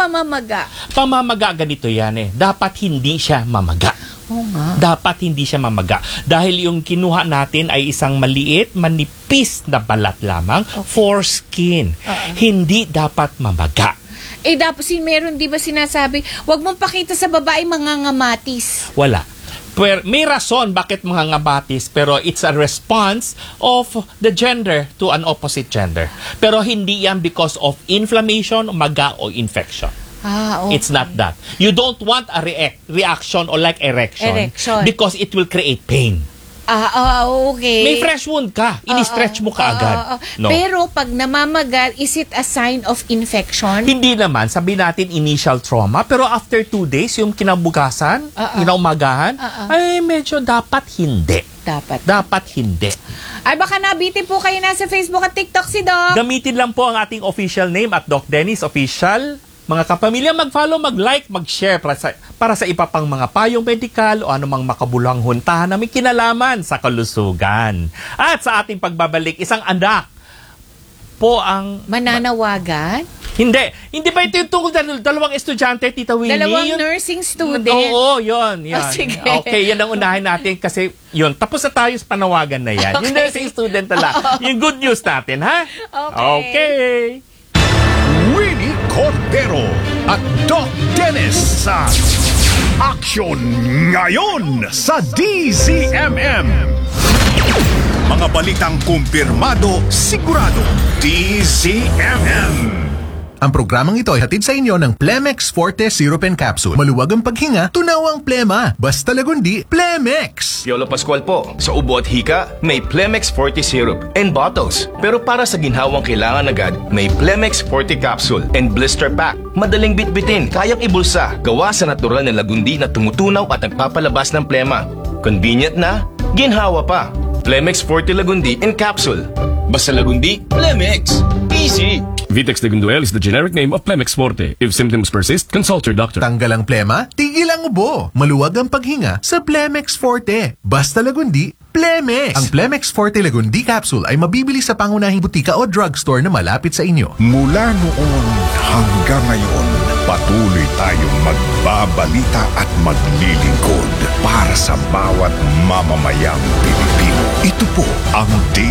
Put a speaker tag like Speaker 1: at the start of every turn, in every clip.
Speaker 1: pamamaga?
Speaker 2: Pamamaga, ganito yan eh. Dapat hindi siya mamaga.
Speaker 1: Oo nga.
Speaker 2: Dapat hindi siya mamaga. Dahil yung kinuha natin ay isang maliit, manipis na balat lamang, foreskin. Hindi dapat mamaga.
Speaker 1: Dapat meron di ba sinasabi, wag mong pakita sa babae mga ngamatis.
Speaker 2: Wala. Pero may rason bakit mga ngabatis, pero it's a response of the gender to an opposite gender. Pero hindi yan because of inflammation, maga o infection.
Speaker 1: Okay.
Speaker 2: It's not that. You don't want a reaction or like erection because it will create pain.
Speaker 1: Okay.
Speaker 2: May fresh wound ka. Ini-stretch mo ka agad. No.
Speaker 1: Pero pag namamaga, is it a sign of infection?
Speaker 2: Hindi naman. Sabi natin initial trauma. Pero after 2 days, yung kinabukasan, kinaumagahan, ay medyo dapat hindi. Dapat hindi.
Speaker 1: Ay baka nabitin po kayo na sa Facebook at TikTok si Doc.
Speaker 2: Gamitin lang po ang ating official name at Doc Dennis Official. Mga kapamilya, mag-follow, mag-like, mag-share para sa iba pang mga payong medikal o anumang makabulang huntahan na may kinalaman sa kalusugan. At sa ating pagbabalik, isang anak po ang...
Speaker 1: Mananawagan?
Speaker 2: Hindi ba ito yung tungkol dalawang estudyante, Tita Winnie?
Speaker 1: Dalawang nursing student?
Speaker 2: Oo, yun.
Speaker 1: Sige.
Speaker 2: Okay, yan ang unahin natin kasi yun, tapos na tayo sa panawagan na yan. Yung nursing student talaga. Yung good news natin, ha? Okay.
Speaker 3: Winnie Cordero at Doc Dennis sa Action Ngayon sa DZMM. Mga balitang kumpirmado, sigurado, DZMM.
Speaker 4: Ang programang ito ay hatid sa inyo ng Plemex Forte Syrup and Capsule. Maluwag ang paghinga, tunaw ang plema. Basta lagundi, Plemex!
Speaker 5: Piolo Pascual po. Sa ubo at hika, may Plemex Forte Syrup and bottles. Pero para sa ginhawang kailangan agad, may Plemex Forte Capsule and blister pack. Madaling bitbitin, kayang ibulsa. Gawa sa natural na lagundi na tumutunaw at nagpapalabas ng plema. Convenient na, ginhawa pa. Plemex Forte Lagundi and Capsule. Basta lagundi, Plemex. Easy!
Speaker 6: Vitex Tegunduel is the generic name of Plemex Forte. If symptoms persist, consult your doctor.
Speaker 4: Tanggal ang plema, tigil ang ubo. Maluwag ang paghinga sa Plemex Forte. Basta lagundi, Plemex! Ang Plemex Forte Lagundi Capsule ay mabibili sa pangunahing butika o drugstore na malapit sa inyo.
Speaker 3: Mula noon hanggang ngayon, patuloy tayong magbabalita at maglilingkod para sa bawat mamamayang Pilipino. Ito po ang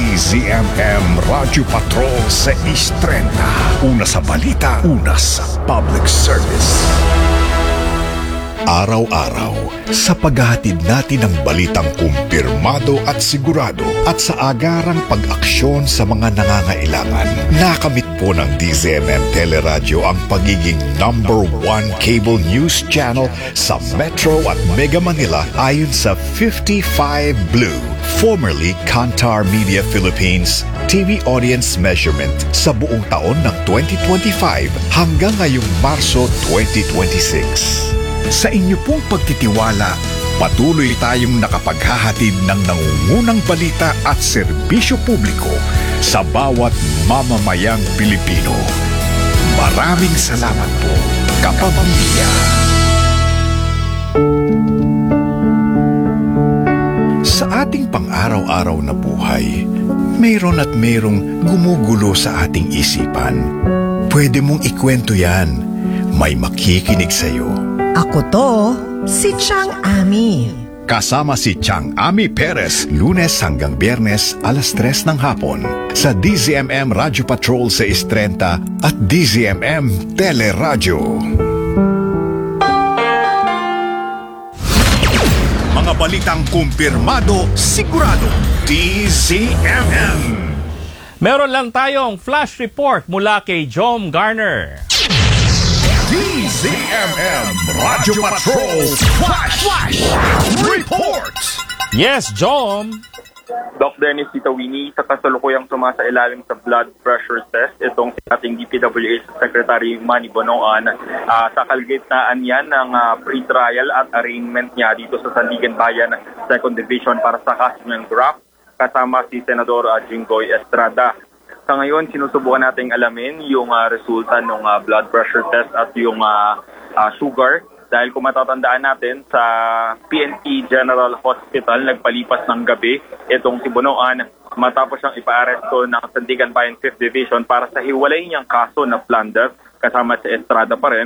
Speaker 3: DZMM Radio Patrol sa East 30. Una sa balita, una sa public service. Araw-araw, sa paghahatid natin ng balitang kumpirmado at sigurado at sa agarang pag-aksyon sa mga nangangailangan, nakamit po ng DZMM Teleradyo ang pagiging #1 cable news channel sa Metro at Mega Manila ayon sa 55 Blue, formerly Kantar Media Philippines, TV audience measurement sa buong taon ng 2025 hanggang ngayong Marso 2026. Sa inyo pong pagtitiwala, patuloy tayong nakapaghahatid ng nangungunang balita at serbisyo publiko sa bawat mamamayang Pilipino. Maraming salamat po, kapamilya. Sa ating pang-araw-araw na buhay, mayroon at mayroong gumugulo sa ating isipan. Pwede mong ikwento yan. May makikinig sa'yo.
Speaker 7: Ako to, si Chang Ami.
Speaker 3: Kasama si Chang Ami Perez, Lunes hanggang Biyernes, alas 3 ng hapon. Sa DZMM Radio Patrol sa Istrenta at DZMM Teleradyo. Mga balitang kumpirmado, sigurado, DZMM.
Speaker 2: Meron lang tayong flash report mula kay Jom Garner.
Speaker 3: DZMM Radio Patrol Flash Report.
Speaker 2: Yes, Jom.
Speaker 8: Doc Dennis, Tita Winnie, sa kasalukuyang sumasailalim sa blood pressure test, itong ating DPWH Secretary Manny Bonoan, sa kalagitnaan yan ng pre-trial at arraignment niya dito sa Sandigan Bayan 2nd Division para sa kaso ng graft, kasama si Senador Jinggoy Estrada. Sa ngayon, sinusubukan nating alamin yung resulta ng blood pressure test at yung sugar. Dahil kung matatandaan natin, sa PNP General Hospital, nagpalipas ng gabi itong si Bonoan matapos siyang ipa-aresto ng Sandigan Bayan 5th Division para sa hiwalay niyang kaso na plunder kasama si Estrada pa rin.